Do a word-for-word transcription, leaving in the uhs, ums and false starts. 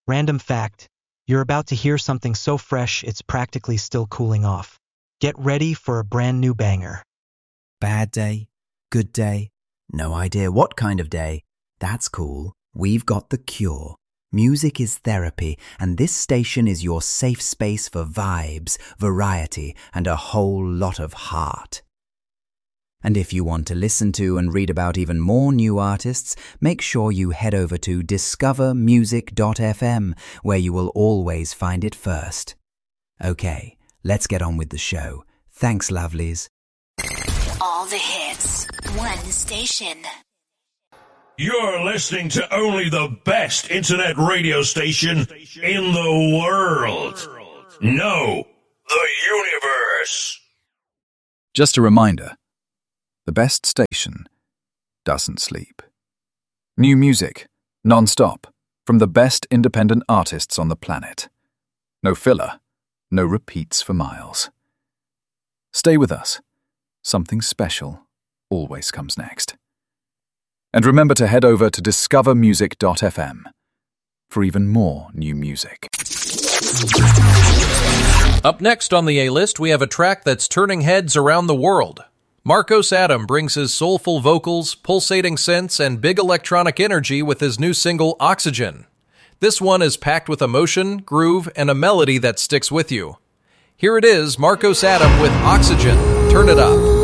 Random fact, you're about to hear something so fresh it's practically still cooling off. Get ready for a brand new banger. Bad day, good day, no idea what kind of day. That's cool. We've got the cure. Music is therapy, and this station is your safe space for vibes, variety, and a whole lot of heart. And if you want to listen to and read about even more new artists, make sure you head over to discover music dot f m, where you will always find it first. Okay, let's get on with the show. Thanks, lovelies. All the hits, one station. You're listening to only the best internet radio station in the world. No, the universe. Just a reminder, the best station doesn't sleep. New music, non-stop, from the best independent artists on the planet. No filler, no repeats for miles. Stay with us. Something special always comes next. And remember to head over to discover music dot f m for even more new music. Up next on the A-List, we have a track that's turning heads around the world. Marcos Adam brings his soulful vocals, pulsating synths, and big electronic energy with his new single, Oxygen. This one is packed with emotion, groove, and a melody that sticks with you. Here it is, Marcos Adam with Oxygen. Turn it up.